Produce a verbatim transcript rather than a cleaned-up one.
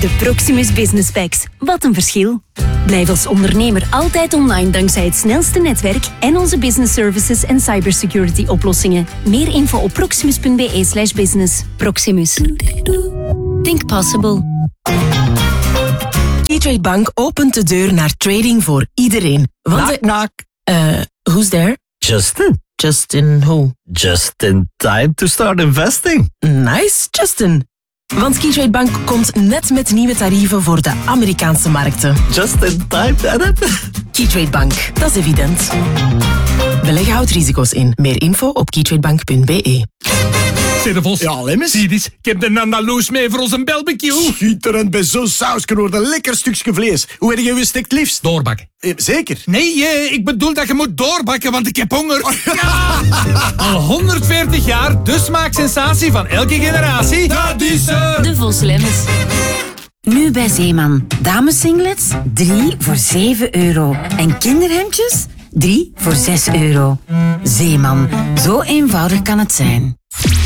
De Proximus Business Packs. Wat een verschil. Blijf als ondernemer altijd online dankzij het snelste netwerk en onze business services en cybersecurity oplossingen. Meer info op proximus.be slash business. Proximus. Think possible. Keytrade Bank opent de deur naar trading voor iedereen. Knock, knock. Uh, who's there? Justin. Justin who? Just in time to start investing. Nice, Justin. Want Keytrade Bank komt net met nieuwe tarieven voor de Amerikaanse markten. Just in time, Annette. Keytrade Bank, dat is evident. Beleggen houdt risico's in. Meer info op keytradebank punt be. Zeg de Vos. Ja, Lemmens. Zie je eens, ik heb de Andaloes mee voor onze barbecue. Schitterend, bij zo'n saus kan worden een lekker stukje vlees. Hoe heb je gestikt liefst? Doorbakken. Eh, zeker? Nee, eh, ik bedoel dat je moet doorbakken, want ik heb honger. Ja! Al honderdveertig jaar, de smaaksensatie van elke generatie. Dat is ze. De Vos Lemmens. Nu bij Zeeman. Damesinglets, drie voor zeven euro. En kinderhemdjes, drie voor zes euro. Zeeman, zo eenvoudig kan het zijn.